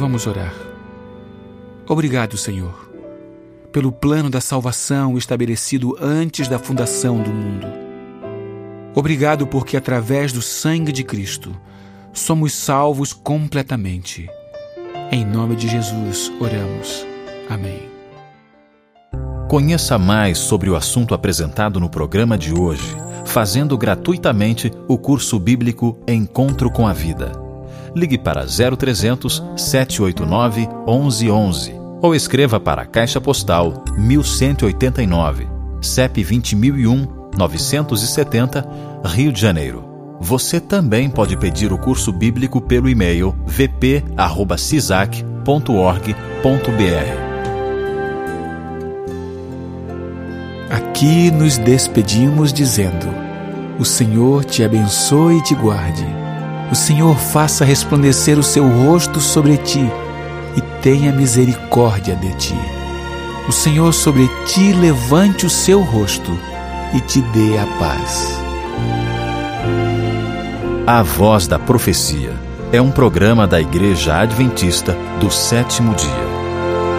Vamos orar. Obrigado, Senhor, pelo plano da salvação estabelecido antes da fundação do mundo. Obrigado porque, através do sangue de Cristo, somos salvos completamente. Em nome de Jesus, oramos. Amém. Conheça mais sobre o assunto apresentado no programa de hoje, fazendo gratuitamente o curso bíblico Encontro com a Vida. Ligue para 0300 789 1111 ou escreva para a Caixa Postal 1189, CEP 20001 970, Rio de Janeiro. Você também pode pedir o curso bíblico pelo e-mail vp@cisac.org.br. Aqui nos despedimos dizendo: o Senhor te abençoe e te guarde. O Senhor faça resplandecer o seu rosto sobre ti e tenha misericórdia de ti. O Senhor sobre ti levante o seu rosto e te dê a paz. A Voz da Profecia é um programa da Igreja Adventista do Sétimo Dia.